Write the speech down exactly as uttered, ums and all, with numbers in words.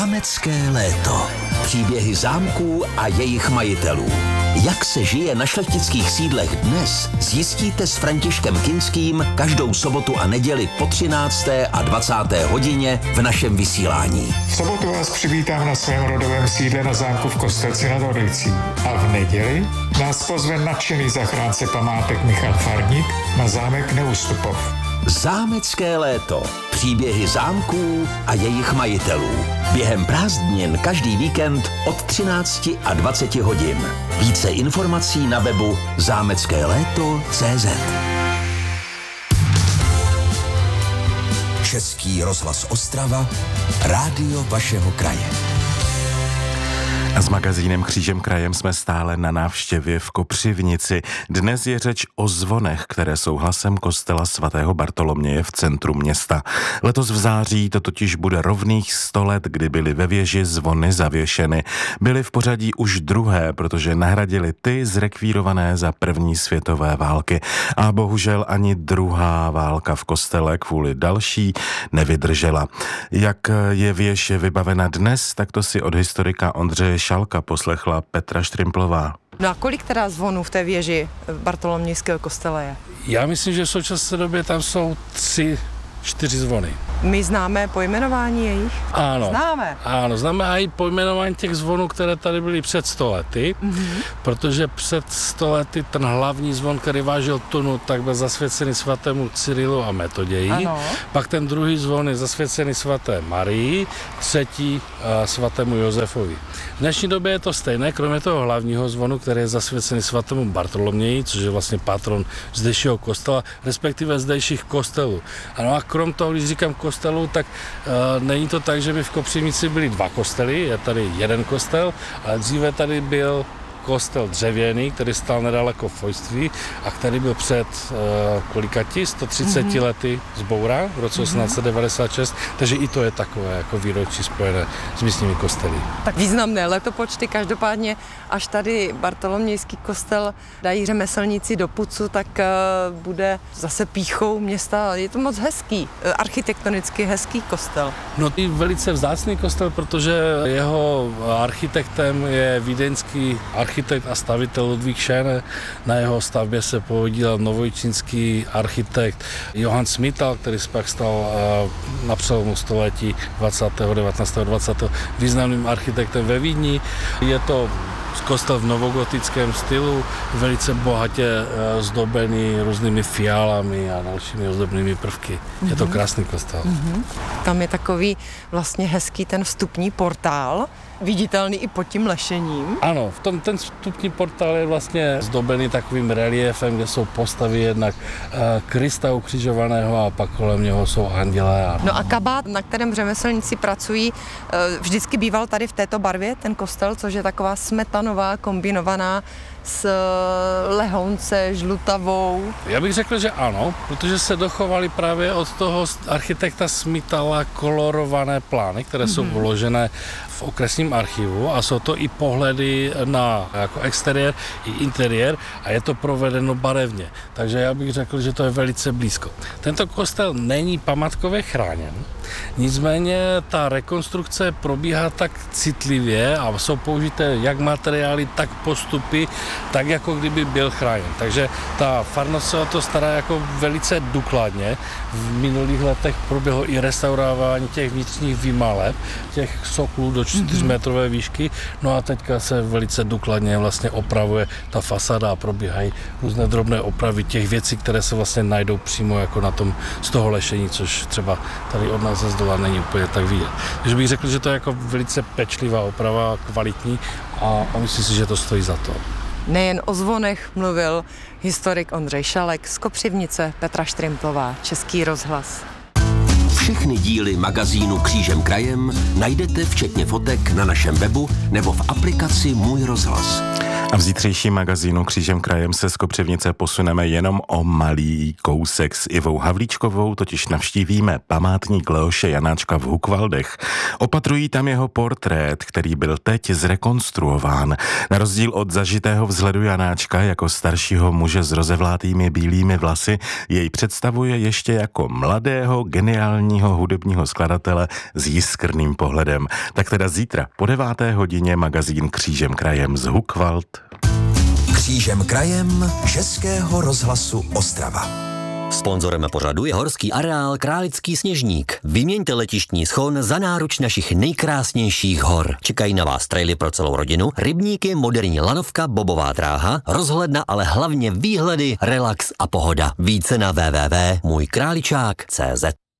Zámecké léto. Příběhy zámků a jejich majitelů. Jak se žije na šlechtických sídlech dnes, zjistíte s Františkem Kinským každou sobotu a neděli po třinácté a dvacáté hodině v našem vysílání. V sobotu vás přivítám na svém rodovém sídle na zámku v Kostelci nad Orlicí. A v neděli nás pozve nadšený zachránce památek Michal Farník na zámek Neustupov. Zámecké léto. Příběhy zámků a jejich majitelů. Během prázdnin každý víkend od třinácti a dvaceti hodin. Více informací na webu zámecké léto tečka cé zet. Český rozhlas Ostrava, rádio vašeho kraje. A s magazínem Křížem krajem jsme stále na návštěvě v Kopřivnici. Dnes je řeč o zvonech, které jsou hlasem kostela svatého Bartoloměje v centru města. Letos v září to totiž bude rovných sto let, kdy byly ve věži zvony zavěšeny. Byly v pořadí už druhé, protože nahradili ty zrekvírované za první světové války. A bohužel ani druhá válka v kostele kvůli další nevydržela. Jak je věž vybavena dnes, tak to si od historika Ondřeje Šalka poslechla Petra Štrimplová. No a kolik teda zvonů v té věži Bartolomějského kostela je? Já myslím, že v současné době tam jsou tři, čtyři zvony. My známe pojmenování jejich? Ano. Známe? Ano, známe i pojmenování těch zvonů, které tady byly před sto lety, mm-hmm. protože před sto lety ten hlavní zvon, který vážil tunu, tak byl zasvěcený svatému Cyrilu a Metoději. Ano. Pak ten druhý zvon je zasvěcený svaté Marii, třetí a svatému Josefovi. V dnešní době je to stejné, kromě toho hlavního zvonu, který je zasvěcený svatému Bartoloměji, což je vlastně patron zdejšího kostela, respektive zdejších kostelů. Ano a krom toho, když říkám kostelu, tak uh, není to tak, že by v Kopřivnici byly dva kostely, je tady jeden kostel, ale dříve tady byl kostel dřevěný, který stál nedaleko Fojství a který byl před uh, kolikati, sto třiceti mm-hmm. lety zbourán v roce mm-hmm. osmnáct set devadesát šest, takže i to je takové jako výročí spojené s místními kostely. Tak významné letopočty, každopádně až tady Bartolomějský kostel dají řemeslníci do pucu, tak uh, bude zase pýchou města. Je to moc hezký, architektonicky hezký kostel. No je velice vzácný kostel, protože jeho architektem je vídeňský architekt a stavitel Ludvík Schöne. Na jeho stavbě se podílel novojičínský architekt Johann Smittal, který se pak stal na přelomu století dvacátého, devatenáctého, dvacátého významným architektem ve Vídni. Je to kostel v novogotickém stylu, velice bohatě zdobený různými fialami a dalšími ozdobnými prvky. Mm-hmm. Je to krásný kostel. Mm-hmm. Tam je takový vlastně hezký ten vstupní portál, viditelný i pod tím lešením. Ano, v tom, ten vstupní portál je vlastně zdobený takovým reliéfem, kde jsou postavy jednak uh, Krista ukřižovaného a pak kolem něho jsou andělé. A... No a kabát, na kterém řemeslníci pracují, uh, vždycky býval tady v této barvě, ten kostel, což je taková smetanová, kombinovaná s lehounce žlutavou. Já bych řekl, že ano, protože se dochovaly právě od toho architekta Smittala kolorované plány, které mm-hmm. jsou vložené v okresním archivu a jsou to i pohledy na jako exteriér i interiér a je to provedeno barevně. Takže já bych řekl, že to je velice blízko. Tento kostel není památkově chráněn, nicméně ta rekonstrukce probíhá tak citlivě a jsou použité jak materiály, tak postupy, tak jako kdyby byl chráněn. Takže ta farnost se o to stará jako velice důkladně. V minulých letech proběhlo i restaurování těch vnitřních výmaleb, těch soklů do čtyřmetrové výšky, no a teďka se velice důkladně vlastně opravuje ta fasáda a probíhají různé drobné opravy těch věcí, které se vlastně najdou přímo jako na tom z toho lešení, což třeba tady od nás ze zdola není úplně tak vidět. Takže bych řekl, že to je jako velice pečlivá oprava, kvalitní a, a myslím si, že to stojí za to. Nejen o zvonech mluvil historik Ondřej Šalek, z Kopřivnice Petra Štrimplová, Český rozhlas. Všechny díly magazínu Křížem krajem najdete včetně fotek na našem webu nebo v aplikaci Můj rozhlas. A v zítřejším magazínu Křížem krajem se z Kopřivnice posuneme jenom o malý kousek. S Ivou Havlíčkovou totiž navštívíme památník Leoše Janáčka v Hukvaldech. Opatrují tam jeho portrét, který byl teď zrekonstruován. Na rozdíl od zažitého vzhledu Janáčka jako staršího muže s rozevlátými bílými vlasy jej představuje ještě jako mladého, geniálního hudebního skladatele s jiskrným pohledem. Tak teda zítra po deváté hodině magazín Křížem krajem z Hukvald. Křížem krajem Českého rozhlasu Ostrava. Sponzorem pořadu je horský areál Králický Sněžník. Vyměňte letištní schon za náruč našich nejkrásnějších hor. Čekají na vás traily pro celou rodinu, rybníky, moderní lanovka, bobová dráha, rozhledna, ale hlavně výhledy, relax a pohoda. Více na w w w tečka můj králičák tečka cé zet.